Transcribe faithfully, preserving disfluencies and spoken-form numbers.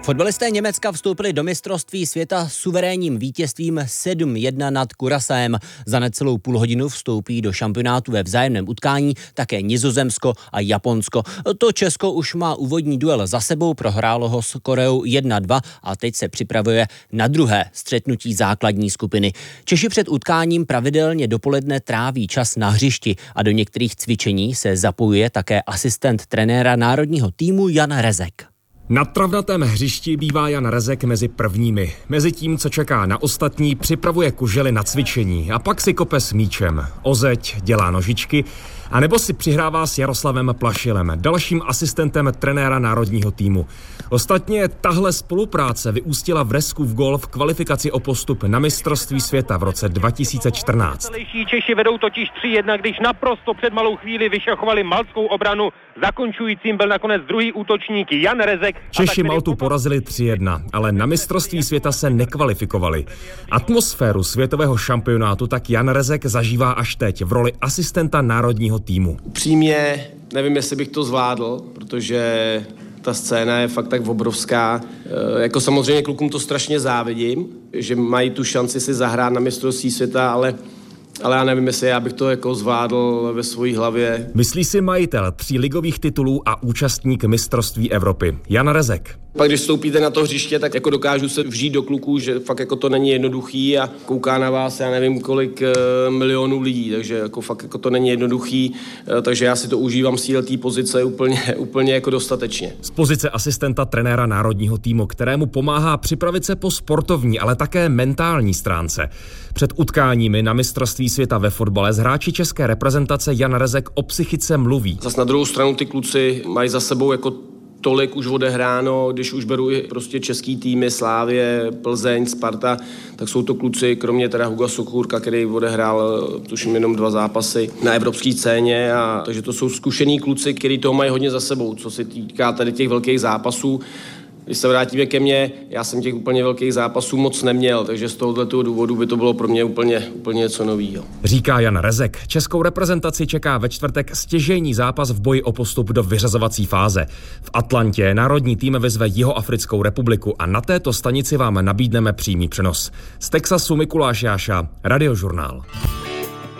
Fotbalisté Německa vstoupili do mistrovství světa suverénním vítězstvím sedm jedna nad Kurasaem. Za necelou půl hodinu vstoupí do šampionátu ve vzájemném utkání také Nizozemsko a Japonsko. To Česko už má úvodní duel za sebou, prohrálo ho s Koreou jedna dva a teď se připravuje na druhé střetnutí základní skupiny. Češi před utkáním pravidelně dopoledne tráví čas na hřišti a do některých cvičení se zapojuje také asistent trenéra národního týmu Jan Rezek. Na travnatém hřišti bývá Jan Rezek mezi prvními. Mezi tím, co čeká na ostatní, připravuje kužely na cvičení a pak si kope s míčem. O zeď, dělá nožičky, a nebo si přihrává s Jaroslavem Plašilem, dalším asistentem trenéra národního týmu. Ostatně tahle spolupráce vyústila v Reskův gól v kvalifikaci o postup na mistrovství světa v roce dva tisíce čtrnáct. Češi vedou totiž tři jedna, když naprosto před malou chvíli vyšachovali maltskou obranu. Zakončujícím byl nakonec druhý útočník Jan Rezek. Češi Maltu porazili tři jedna, ale na mistrovství světa se nekvalifikovali. Atmosféru světového šampionátu tak Jan Rezek zažívá až teď v roli asistenta národního týmu. Upřímně nevím, jestli bych to zvládl, protože ta scéna je fakt tak obrovská. E, jako samozřejmě klukům to strašně závidím, že mají tu šanci si zahrát na mistrovství světa, ale Ale já nevím, jestli já bych to jako zvládl ve své hlavě. Myslí si majitel tří ligových titulů a účastník mistrovství Evropy Jan Rezek. Pak když vstoupíte na to hřiště, tak jako dokážu se vžít do kluků, že fakt jako to není jednoduchý a kouká na vás, já nevím kolik e, milionů lidí, takže jako fakt jako to není jednoduchý, e, takže já si to užívám z této pozice úplně, úplně jako dostatečně. Z pozice asistenta trenéra národního týmu, kterému pomáhá připravit se po sportovní, ale také mentální stránce. Před utkáními na mistrovství světa ve fotbale s hráči české reprezentace Jan Rezek o psychice mluví. Zas na druhou stranu ty kluci mají za sebou jako tolik už odehráno, když už beru i prostě český týmy, Slávie, Plzeň, Sparta, tak jsou to kluci, kromě teda Huga Sochůrka, který odehrál tuším jenom dva zápasy na evropské scéně, a takže to jsou zkušení kluci, kteří toho mají hodně za sebou, co se týká tady těch velkých zápasů. Když se vrátíme ke mně, já jsem těch úplně velkých zápasů moc neměl, takže z tohoto důvodu by to bylo pro mě úplně, úplně něco novýho. Říká Jan Rezek. Českou reprezentaci čeká ve čtvrtek stěžejní zápas v boji o postup do vyřazovací fáze. V Atlantě národní tým vyzve Jihoafrickou republiku a na této stanici vám nabídneme přímý přenos. Z Texasu Mikuláš Jáša, Radiožurnál.